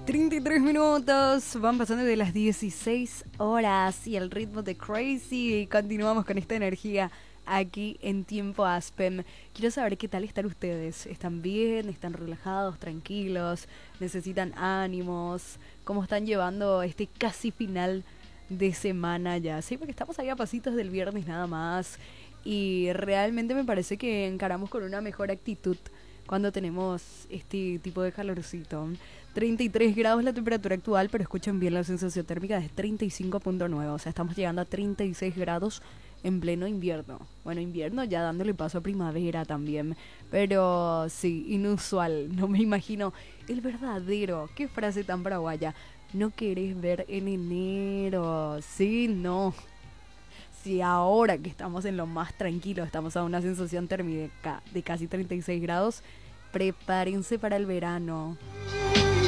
33 minutos, van pasando de las 16 horas y el ritmo de Crazy. Y continuamos con esta energía aquí en Tiempo Aspen. Quiero saber qué tal están ustedes. ¿Están bien? ¿Están relajados? ¿Tranquilos? ¿Necesitan ánimos? ¿Cómo están llevando este casi final de semana ya? Sí, porque estamos ahí a pasitos del viernes nada más. Y realmente me parece que encaramos con una mejor actitud cuando tenemos este tipo de calorcito. 33 grados la temperatura actual, pero escuchen bien, la sensación térmica es 35.9, o sea, estamos llegando a 36 grados en pleno invierno. Bueno, invierno ya dándole paso a primavera también, pero sí, inusual, no me imagino el verdadero, qué frase tan paraguaya, no querés ver en enero, sí, no. Si ahora que estamos en lo más tranquilo, estamos a una sensación térmica de casi 36 grados, prepárense para el verano.